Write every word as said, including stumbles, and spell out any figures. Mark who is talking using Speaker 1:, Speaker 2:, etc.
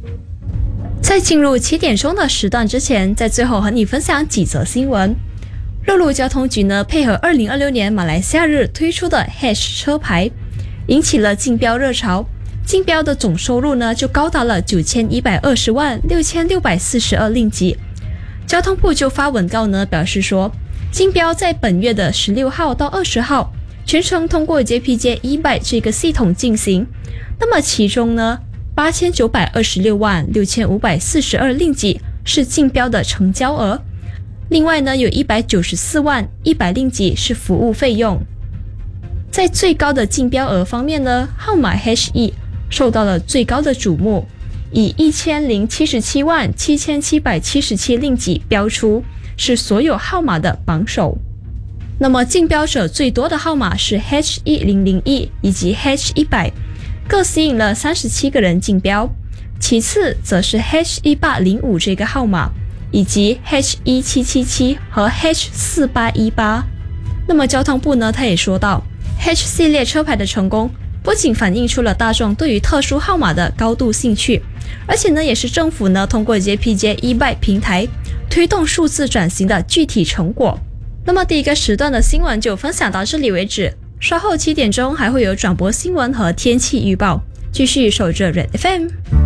Speaker 1: 在进入七点钟的时段之前，在最后和你分享几则新闻。陆路交通局呢，配合二零二六年马来西亚日推出的 H 车牌，引起了竞标热潮。竞标的总收入呢，就高达了九千一百二十万六千六百四十二令吉。交通部就发文告呢，表示说，竞标在本月的十六号到二十号，全程通过 J P J e-bike 这个系统进行。那么其中呢，八千九百二十六万六千五百四十二令吉是竞标的成交额。另外呢，有一百九十四万一百令吉是服务费用。在最高的竞标额方面呢，号码 H 一 受到了最高的瞩目，以一千零七十七万七千七百七十七令吉标出，是所有号码的榜首。那么竞标者最多的号码是 H 一零零一 以及 H 一百，各吸引了三十七个人竞标。其次则是 H 一八零五这个号码，以及 H 一七七七 和 H 四八一八。那么交通部呢，他也说到 H 系列车牌的成功不仅反映出了大众对于特殊号码的高度兴趣，而且呢也是政府呢通过 J P J e-bike 平台推动数字转型的具体成果。那么第一个时段的新闻就分享到这里为止，稍后七点钟还会有转播新闻和天气预报，继续守着 Red F M。